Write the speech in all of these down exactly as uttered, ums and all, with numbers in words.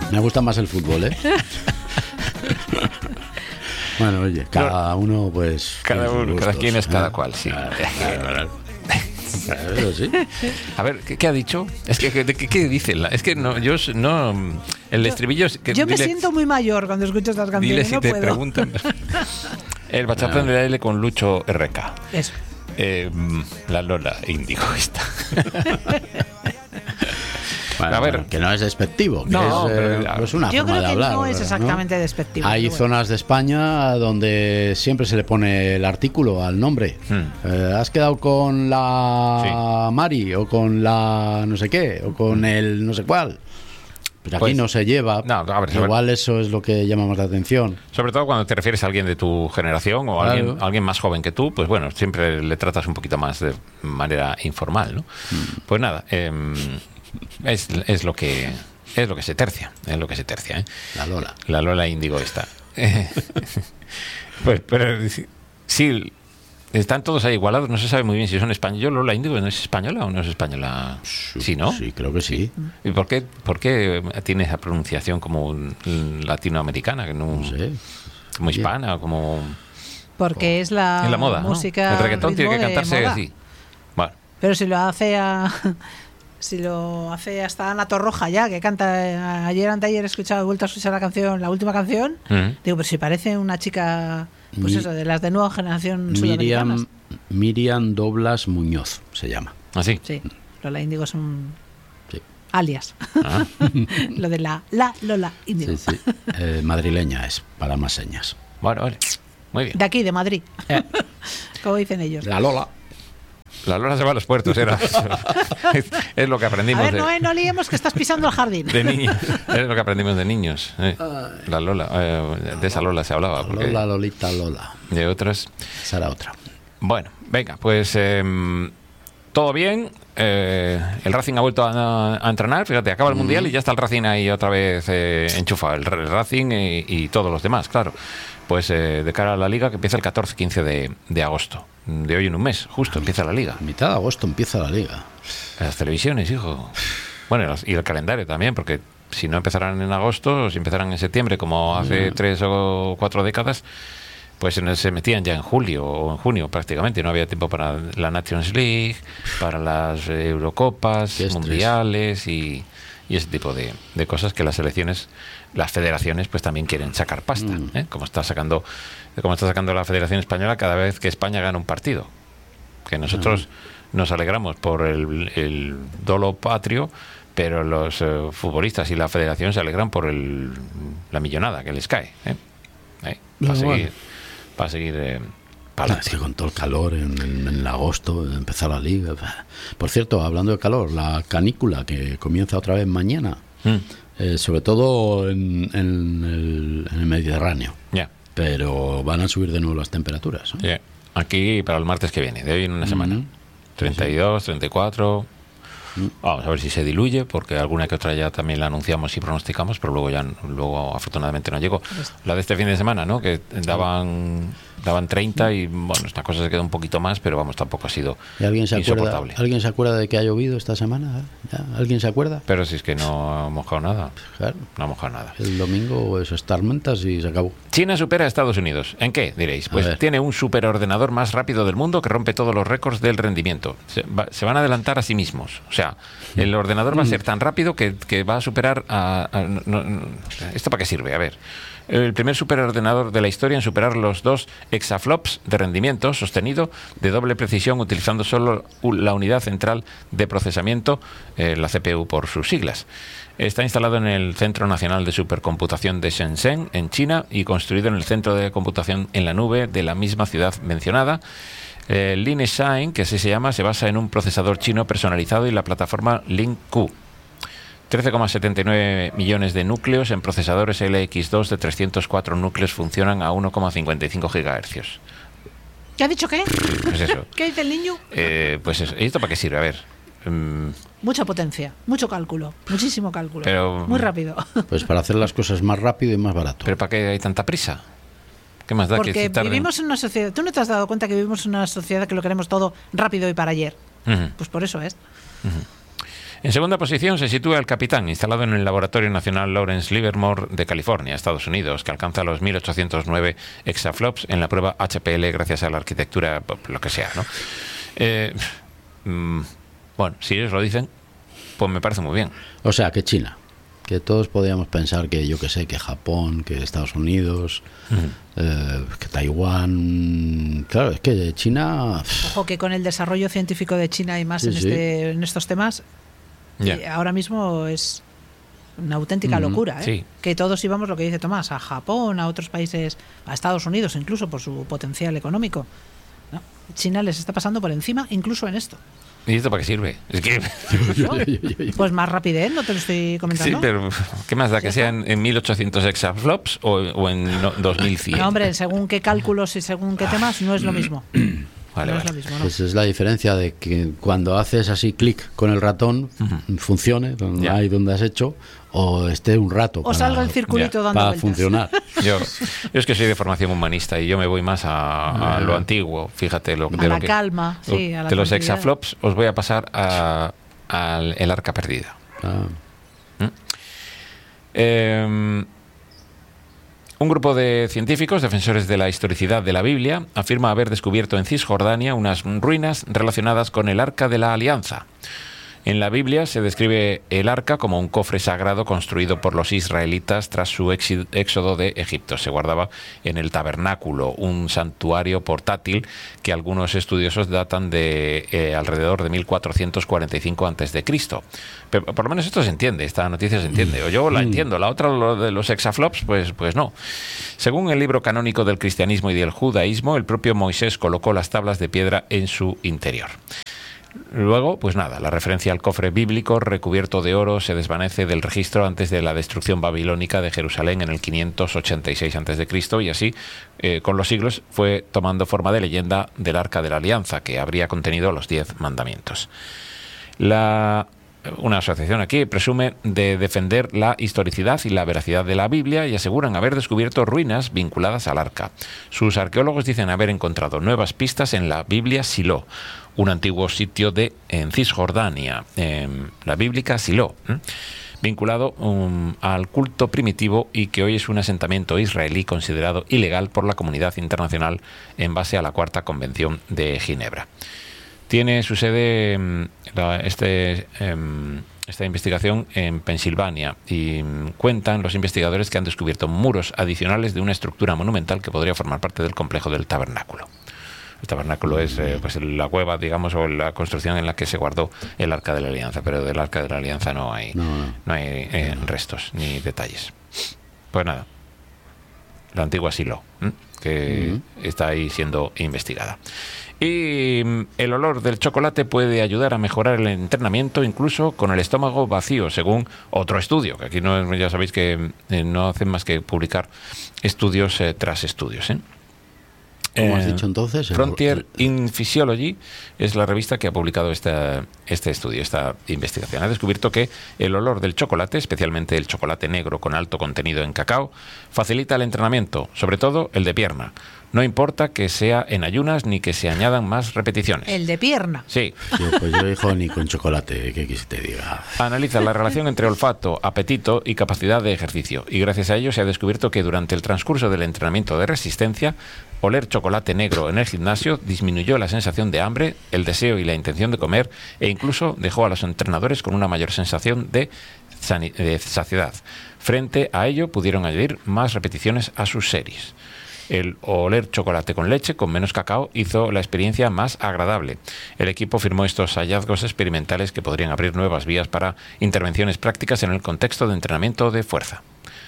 Me gusta más el fútbol, ¿eh? Bueno, oye, cada uno, pues... Cada uno, cada quien es cada ¿eh? cual, sí. Claro, claro, claro. Claro, sí. A ver, ¿qué, qué ha dicho? Es que, ¿qué, qué dice? La, es que no, yo no... El estribillo... Es que, yo me dile, siento muy mayor cuando escucho estas canciones. Dile si no te puedo. preguntan... El bachatón del aire con Lucho R K. Eso. Eh, la Lola Índigo está. Bueno, a ver, bueno, que no es despectivo, que no, es, pero, eh, ya, pues una yo forma creo de que hablar, no es exactamente ¿no? despectivo. Hay pero bueno. zonas de España donde siempre se le pone el artículo al nombre. Hmm. Eh, ¿Has quedado con la Sí. Mari o con la no sé qué o con el no sé cuál? Pues aquí Pues, no se lleva. no, a ver, sobre- Igual eso es lo que llama más la atención. Sobre todo cuando te refieres a alguien de tu generación o a Claro. alguien, a alguien más joven que tú, pues bueno, siempre le tratas un poquito más de manera informal, ¿no? Hmm. Pues nada, eh, es, es lo que es lo que se tercia, es lo que se tercia, ¿eh? La Lola. La Lola Índigo está. Pues, pero sí, están todos ahí igualados, no se sabe muy bien si son españoles. Yo, Lola Índigo, ¿no es española o no es española? Sí, ¿no? Sí, creo que sí. ¿Y por qué, por qué tiene esa pronunciación como latinoamericana, que no, No sé. como hispana, como Porque es la, en la moda, música. ¿no? El reggaetón tiene que ritmo de cantarse moda. así. Bueno, Pero si lo hace a. Si lo hace hasta Ana Torroja ya, que canta. Ayer, anteayer he escuchado, he vuelto a escuchar la canción, la última canción. Ujú. Digo, pero si parece una chica, pues Mi- eso, de las de nueva generación sudamericanas. Miriam, Miriam Doblas Muñoz se llama. así. Sí, Lola Índigo es un Sí. alias. Ah. Lo de la, la Lola Índigo. Sí, sí. Eh, madrileña es, para más señas. Bueno, vale. Muy bien. De aquí, de Madrid. Como dicen ellos. La Lola. La Lola se va a los puertos, era. es, es lo que A aprendimos ver, de, no, eh, no liemos que estás pisando el jardín. de niños. Es lo que aprendimos de niños. eh. La Lola, eh, de esa Lola se hablaba. Porque Lola, Lolita, Lola. de otras. Esa era otra. Bueno, venga, pues eh, todo bien. Eh, el Racing ha vuelto a, a entrenar. Fíjate, acaba el Mundial y ya está el Racing ahí otra vez eh, enchufado. El, el Racing y, y todos los demás, claro. Pues eh, de cara a la Liga, que empieza el catorce quince de, de agosto. De hoy en un mes, justo empieza la Liga. A mitad de agosto empieza la liga. Las televisiones, hijo. Bueno, y las- y el calendario también, porque si no empezarán en agosto, o si empezarán en septiembre, como hace tres o cuatro décadas, pues en el- se metían ya en julio o en junio prácticamente. No había tiempo para la Nations League, para las eh, Eurocopas, Qué estrés. mundiales y, y ese tipo de, de cosas que las selecciones, las federaciones, pues también quieren sacar pasta, Mm. ¿eh? Como está sacando, como está sacando la Federación Española cada vez que España gana un partido. Que nosotros nos alegramos por el, el dolo patrio, pero los eh, futbolistas y la federación se alegran por el, la millonada que les cae. ¿eh? ¿Eh? Para Bueno, seguir, bueno. para seguir eh, Ah, pa'lante. es que con todo el calor en, en- en agosto empezar la liga. Por cierto, hablando de calor, la canícula que comienza otra vez mañana, Mm, eh, sobre todo en, en el, en el Mediterráneo, ya, pero van a subir de nuevo las temperaturas, ¿no? ya. Aquí para el martes que viene, de hoy en una semana. Mm. treinta y dos, treinta y cuatro. Mm. Vamos a ver si se diluye, porque alguna que otra ya también la anunciamos y pronosticamos, pero luego ya luego afortunadamente no llegó. La de este fin de semana, ¿no? Que daban daban treinta y bueno, esta cosa se queda un poquito más, pero vamos, tampoco ha sido ¿Y alguien se acuerda? insoportable. ¿Alguien se acuerda de que ha llovido esta semana? ¿Ya? ¿Alguien se acuerda? Pero si es que no ha mojado nada, Claro. no ha mojado nada. El domingo esas tormentas y se acabó. China supera a Estados Unidos. ¿En qué? Diréis. A Pues ver. tiene un superordenador más rápido del mundo que rompe todos los récords del rendimiento. Se, va- se van a adelantar a sí mismos. O sea, el ordenador va a ser tan rápido que, que va a superar a... a- no- no- ¿Esto para qué sirve? A ver. El primer superordenador de la historia en superar los dos exaflops de rendimiento sostenido de doble precisión utilizando solo la unidad central de procesamiento, eh, la C P U por sus siglas. Está instalado en el Centro Nacional de Supercomputación de Shenzhen, en China, y construido en el Centro de Computación en la Nube de la misma ciudad mencionada. El Line Shine, que así se llama, se basa en un procesador chino personalizado y la plataforma Link-Q. trece coma setenta y nueve millones de núcleos en procesadores L X dos de trescientos cuatro núcleos funcionan a uno coma cincuenta y cinco gigahercios. ¿Qué ha dicho qué? Pues eso. ¿Qué dice el niño? Eh, pues eso. ¿Y esto para qué sirve? A ver. mm, Mucha potencia, mucho cálculo, muchísimo cálculo. Pero- Muy rápido. Pues para hacer las cosas más rápido y más barato. ¿Pero para qué hay tanta prisa? ¿Qué más da que Porque si tarden? vivimos en una sociedad. ¿Tú no te has dado cuenta que vivimos en una sociedad que lo queremos todo rápido y para ayer? Ujú. Pues por eso es. En segunda posición se sitúa el Capitán, instalado en el Laboratorio Nacional Lawrence Livermore de California, Estados Unidos, que alcanza los mil ochocientos nueve exaflops en la prueba H P L gracias a la arquitectura, lo que sea, ¿no? Eh, mm, bueno, si ellos lo dicen, pues me parece muy bien. O sea, que China, que todos podíamos pensar que, yo que sé, que Japón, que Estados Unidos, uh-huh. eh, que Taiwán... Claro, es que China... Ojo que con el desarrollo científico de China y más sí, en, este, sí. en estos temas, yeah. eh, ahora mismo es una auténtica uh-huh. locura, ¿eh? Sí. Que todos íbamos, lo que dice Tomás, a Japón, a otros países, a Estados Unidos incluso por su potencial económico. ¿No? China les está pasando por encima incluso en esto. ¿Y esto para qué sirve? Es que... Pues más rapidez, no te lo estoy comentando. Sí, pero ¿qué más da? ¿Que sean en mil ochocientos exaflops o, o en dos mil cien? No, hombre, según qué cálculos y según qué temas, no es lo mismo. Vale, no vale. es lo mismo, ¿no? Pues es la diferencia de que cuando haces así clic con el ratón, uh-huh. funcione donde yeah. hay donde has hecho, o esté un rato. O para, salga el circulito yeah. dando para vueltas. funcionar. Yo, yo es que soy de formación humanista y yo me voy más a, a lo antiguo, fíjate. Lo, a de la lo que, calma, sí, a la de los tranquilidad. exaflops os voy a pasar a, a el arca perdida. Ah. ¿Mm? Eh, Un grupo de científicos, defensores de la historicidad de la Biblia, afirma haber descubierto en Cisjordania unas ruinas relacionadas con el Arca de la Alianza. En la Biblia se describe el arca como un cofre sagrado construido por los israelitas tras su éxodo de Egipto. Se guardaba en el tabernáculo, un santuario portátil que algunos estudiosos datan de eh, alrededor de mil cuatrocientos cuarenta y cinco antes de Cristo. Pero por lo menos esto se entiende, esta noticia se entiende. O yo la entiendo, la otra, lo de los exaflops, pues, pues no. Según el libro canónico del cristianismo y del judaísmo, el propio Moisés colocó las tablas de piedra en su interior. Luego, pues nada, la referencia al cofre bíblico recubierto de oro se desvanece del registro antes de la destrucción babilónica de Jerusalén en el quinientos ochenta y seis antes de Cristo y así, eh, con los siglos, fue tomando forma de leyenda del Arca de la Alianza, que habría contenido los diez mandamientos. La... Una asociación aquí presume de defender la historicidad y la veracidad de la Biblia y aseguran haber descubierto ruinas vinculadas al arca. Sus arqueólogos dicen haber encontrado nuevas pistas en la Biblia Silo, un antiguo sitio de en Cisjordania, eh, la bíblica Silo, ¿eh? vinculado um, al culto primitivo y que hoy es un asentamiento israelí considerado ilegal por la comunidad internacional en base a la Cuarta Convención de Ginebra. Tiene su sede este, esta investigación en Pensilvania y cuentan los investigadores que han descubierto muros adicionales de una estructura monumental que podría formar parte del complejo del tabernáculo. El tabernáculo es eh, pues la cueva, digamos, o la construcción en la que se guardó el Arca de la Alianza, pero del Arca de la Alianza no hay, no, no. No hay eh, restos ni detalles. Pues nada, la antigua Silo, ¿eh? que uh-huh. está ahí siendo investigada. Y el olor del chocolate puede ayudar a mejorar el entrenamiento incluso con el estómago vacío, según otro estudio, que aquí no, ya sabéis que eh, no hacen más que publicar estudios eh, tras estudios, ¿eh? ¿Cómo eh, has dicho entonces? Frontier in Physiology es la revista que ha publicado esta, este estudio, esta investigación. Ha descubierto que el olor del chocolate, especialmente el chocolate negro con alto contenido en cacao, facilita el entrenamiento, sobre todo el de pierna. No importa que sea en ayunas ni que se añadan más repeticiones. El de pierna. Sí. Sí, pues yo, hijo, ni con chocolate, ¿qué quieres que te diga? Analiza la relación entre olfato, apetito y capacidad de ejercicio. Y gracias a ello se ha descubierto que durante el transcurso del entrenamiento de resistencia, oler chocolate negro en el gimnasio disminuyó la sensación de hambre, el deseo y la intención de comer e incluso dejó a los entrenadores con una mayor sensación de, de saciedad. Frente a ello pudieron añadir más repeticiones a sus series. El oler chocolate con leche, con menos cacao, hizo la experiencia más agradable. El equipo firmó estos hallazgos experimentales que podrían abrir nuevas vías para intervenciones prácticas en el contexto de entrenamiento de fuerza.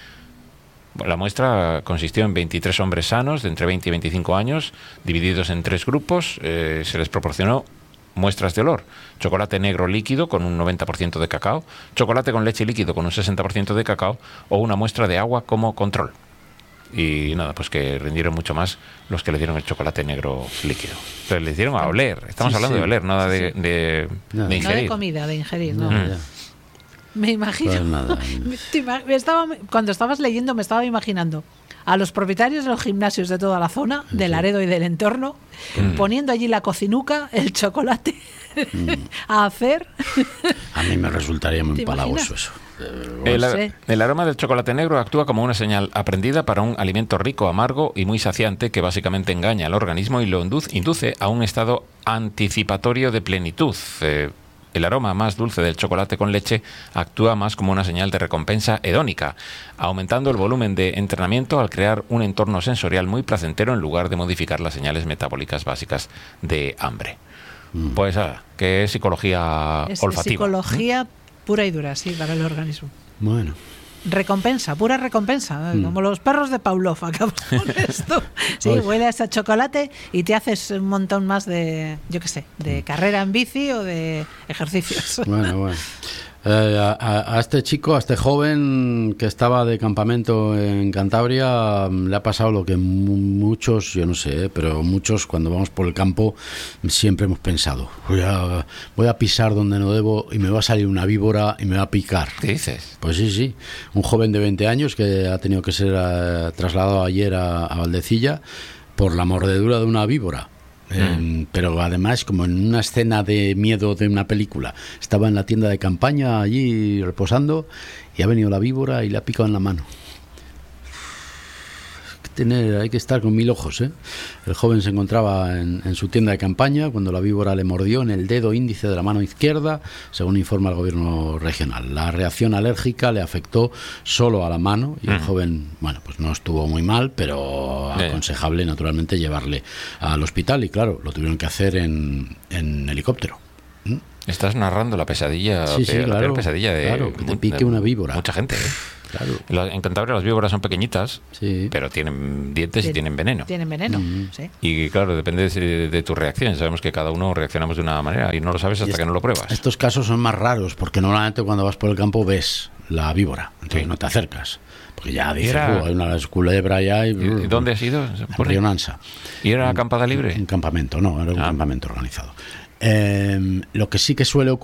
La muestra consistió en veintitrés hombres sanos de entre veinte y veinticinco años, divididos en tres grupos. Eh, se les proporcionó muestras de olor: chocolate negro líquido con un noventa por ciento de cacao, chocolate con leche líquido con un sesenta por ciento de cacao o una muestra de agua como control. Y nada, pues que rindieron mucho más los que le dieron el chocolate negro líquido. Entonces le dieron a oler. Estamos sí, hablando sí. de oler, nada de, de, no. de ingerir. No de comida, de ingerir, no. Mm. Me imagino. Pues nada. Me estaba, cuando estabas leyendo me estaba imaginando a los propietarios de los gimnasios de toda la zona, de Laredo y del entorno, mm. poniendo allí la cocinuca, el chocolate, mm. a hacer. A mí me resultaría muy empalagoso eso. El, el aroma del chocolate negro actúa como una señal aprendida para un alimento rico, amargo y muy saciante que básicamente engaña al organismo y lo induce a un estado anticipatorio de plenitud. Eh, el aroma más dulce del chocolate con leche actúa más como una señal de recompensa hedónica, aumentando el volumen de entrenamiento al crear un entorno sensorial muy placentero en lugar de modificar las señales metabólicas básicas de hambre. Mm. Pues, ah, que es psicología es olfativa. Psicología pura y dura, sí, para el organismo. Bueno. Recompensa, pura recompensa, mm. como los perros de Pavlov, acabamos con esto. Sí, Oye. Hueles a chocolate y te haces un montón más de, yo qué sé, de carrera en bici o de ejercicios. Bueno, bueno. Eh, a, a este chico, a este joven que estaba de campamento en Cantabria, le ha pasado lo que muchos, yo no sé, pero muchos cuando vamos por el campo siempre hemos pensado, voy a, voy a pisar donde no debo y me va a salir una víbora y me va a picar. ¿Qué dices? Pues sí, sí. Un joven de veinte años que ha tenido que ser uh, trasladado ayer a, a Valdecilla por la mordedura de una víbora. Eh, pero además como en una escena de miedo de una película. Estaba en la tienda de campaña allí reposando y ha venido la víbora y le ha picado en la mano. Tener, hay que estar con mil ojos, ¿eh? El joven se encontraba en, en su tienda de campaña cuando la víbora le mordió en el dedo índice de la mano izquierda, según informa el gobierno regional. La reacción alérgica le afectó solo a la mano y el uh-huh. joven, bueno, pues no estuvo muy mal, pero aconsejable naturalmente llevarle al hospital y claro, lo tuvieron que hacer en, en helicóptero. ¿Mm? Estás narrando la pesadilla, sí, sí, la claro, peor pesadilla de, claro, que te pique de una víbora. Mucha gente, ¿eh? Claro. En Cantabria las víboras son pequeñitas, sí. pero tienen dientes Tien, y tienen veneno. Tienen veneno, mm. sí. Y claro, depende de, de tu reacción. Sabemos que cada uno reaccionamos de una manera y no lo sabes hasta es, que no lo pruebas. Estos casos son más raros porque normalmente cuando vas por el campo ves la víbora, entonces sí. no te acercas. Porque ya dices, era... hay una culebra allá. Y, ¿Y dónde has ido? En Río Nansa. ¿Y era acampada libre? Un campamento, no, era un ah. campamento organizado. Eh, lo que sí que suele ocurrir